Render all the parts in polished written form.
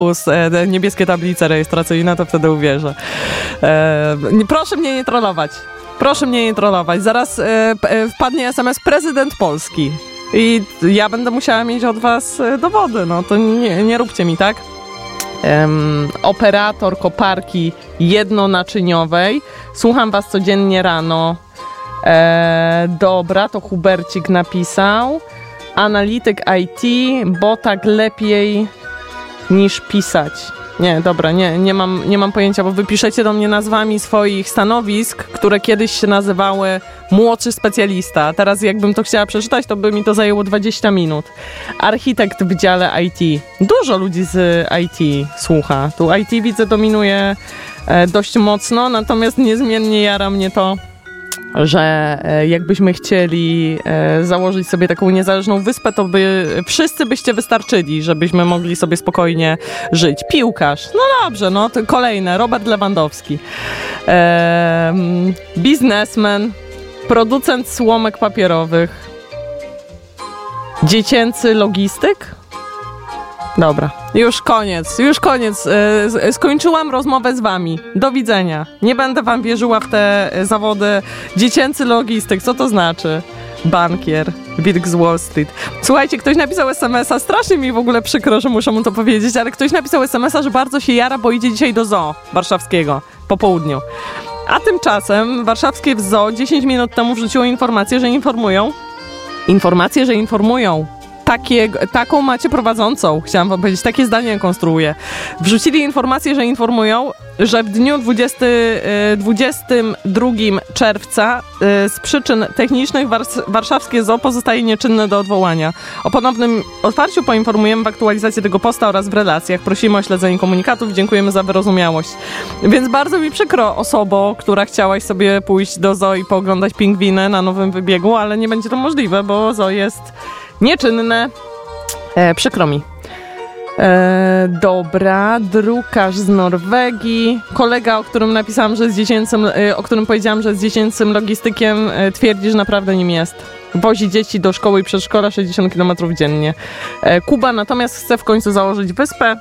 niebieskie tablice rejestracyjne, to wtedy uwierzę. Proszę mnie nie trollować. Proszę mnie nie trollować. Zaraz wpadnie SMS prezydent Polski. I ja będę musiała mieć od was dowody. No to nie róbcie mi tak. Operator koparki jednonaczyniowej. Słucham was codziennie rano. Dobra, to Hubercik napisał. Analityk IT, bo tak lepiej niż pisać. Nie, dobra, nie mam pojęcia, bo wy piszecie do mnie nazwami swoich stanowisk, które kiedyś się nazywały młodszy specjalista. A teraz jakbym to chciała przeczytać, to by mi to zajęło 20 minut. Architekt w dziale IT. Dużo ludzi z IT słucha. Tu IT widzę dominuje dość mocno, natomiast niezmiennie jara mnie to, że jakbyśmy chcieli założyć sobie taką niezależną wyspę, to wszyscy byście wystarczyli, żebyśmy mogli sobie spokojnie żyć. Piłkarz, no dobrze, no to kolejne, Robert Lewandowski. Biznesmen, producent słomek papierowych, dziecięcy logistyk. Dobra, już koniec. Skończyłam rozmowę z wami. Do widzenia. Nie będę wam wierzyła w te zawody. Dziecięcy logistyk, co to znaczy? Bankier, wilk z Wall Street. Słuchajcie, ktoś napisał SMS-a, strasznie mi w ogóle przykro, że muszę mu to powiedzieć, ale ktoś napisał SMS-a, że bardzo się jara, bo idzie dzisiaj do zoo warszawskiego po południu. A tymczasem warszawskie zoo 10 minut temu wrzuciło informację, że informują. Taką macie prowadzącą, chciałam wam powiedzieć, takie zdanie konstruuję. Wrzucili informację, że informują, że w dniu 22 czerwca z przyczyn technicznych warszawskie zoo pozostaje nieczynne do odwołania. O ponownym otwarciu poinformujemy w aktualizacji tego posta oraz w relacjach. Prosimy o śledzenie komunikatów, dziękujemy za wyrozumiałość. Więc bardzo mi przykro osobą, która chciałaś sobie pójść do zoo i pooglądać pingwiny na nowym wybiegu, ale nie będzie to możliwe, bo zoo jest nieczynne. Przykro mi. Dobra, drukarz z Norwegii. Kolega, o którym powiedziałam, że jest dziecięcym logistykiem, twierdzi, że naprawdę nim jest. Wozi dzieci do szkoły i przedszkola 60 km dziennie. Kuba natomiast chce w końcu założyć wyspę.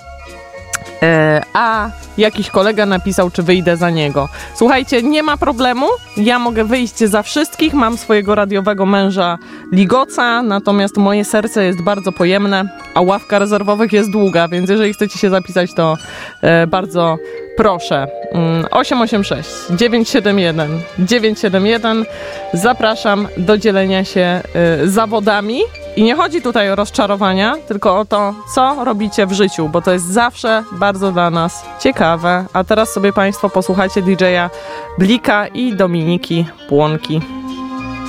A jakiś kolega napisał, czy wyjdę za niego. Słuchajcie, nie ma problemu, ja mogę wyjść za wszystkich, mam swojego radiowego męża Ligoca, natomiast moje serce jest bardzo pojemne, a ławka rezerwowych jest długa, więc jeżeli chcecie się zapisać, to bardzo proszę. 886 971 971. Zapraszam do dzielenia się zawodami. I nie chodzi tutaj o rozczarowania, tylko o to, co robicie w życiu, bo to jest zawsze bardzo dla nas ciekawe. A teraz sobie państwo posłuchajcie DJ-a Blika i Dominiki Płonki.